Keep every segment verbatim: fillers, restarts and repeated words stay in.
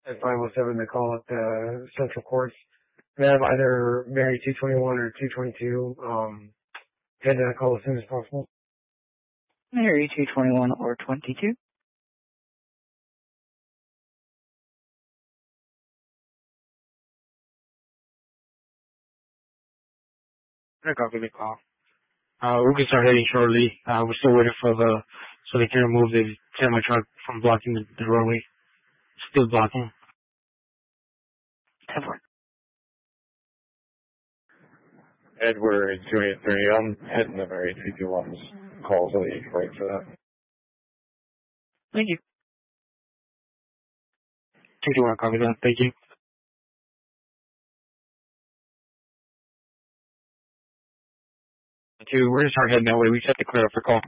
At five oh seven, they call it the Central Courts. They have either Mary two twenty-one or two twenty-two. Um, head to call as soon as possible. Mary two twenty-one or twenty-two. I copy the call. Uh, we can start heading shortly. Uh, we're still waiting for the, so they can remove the semi truck from blocking the, the roadway. Still blocking. ten four. Edward two eighty-three, I'm heading to Mary two twenty-one's call, so you can wait for that. Thank you. two twenty-one, copy that. Thank you. Two, we're gonna start heading that way. We set the clear up for call.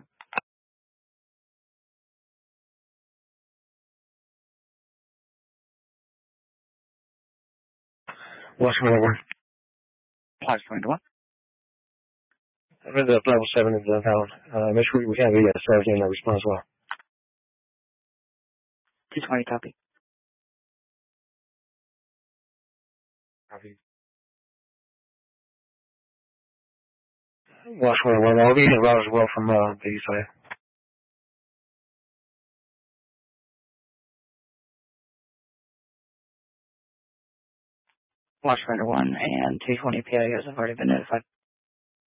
What's going on? Plus twenty-one. I'm in the level seven in downtown. Uh, make sure we have the uh, stars in that response well. two twenty, copy. Copy. Watch twenty-one. I'll be in route as well from uh, the east side. Watch twenty-one and two twenty P I Os have already been notified.